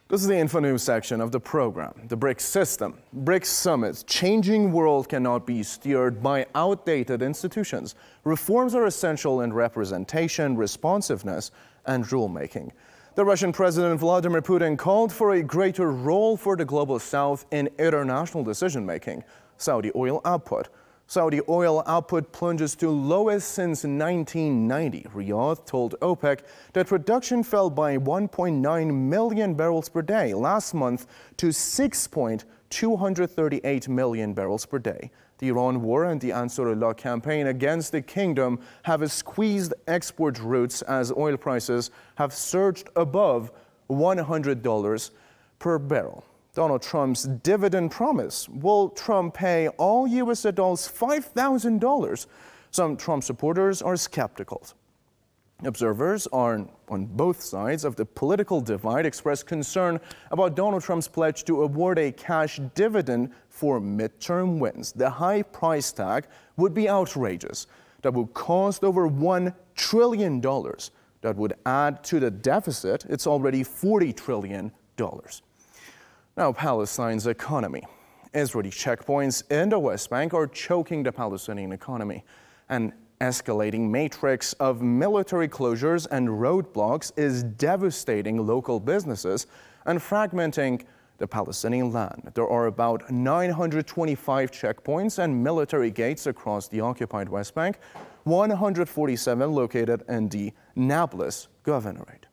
This is the info news section of the program. The BRICS system. BRICS summits. Changing world cannot be steered by outdated institutions. Reforms are essential in representation, responsiveness, and rulemaking. The Russian President Vladimir Putin called for a greater role for the Global South in international decision-making. Saudi oil output. Saudi oil output plunges to lowest since 1990. Riyadh told OPEC that production fell by 1.9 million barrels per day last month to 6.238 million barrels per day. The Iran war and the Ansarullah campaign against the kingdom have squeezed export routes as oil prices have surged above $100 per barrel. Donald Trump's dividend promise. Will Trump pay all U.S. adults $5,000? Some Trump supporters are skeptical. Observers on both sides of the political divide express concern about Donald Trump's pledge to award a cash dividend for midterm wins. The high price tag would be outrageous. That would cost over $1 trillion. That would add to the deficit. It's already $40 trillion. Now, Palestine's economy. Israeli checkpoints in the West Bank are choking the Palestinian economy. An escalating matrix of military closures and roadblocks is devastating local businesses and fragmenting the Palestinian land. There are about 925 checkpoints and military gates across the occupied West Bank, 147 located in the Nablus Governorate.